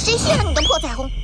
谁信了你的破彩虹？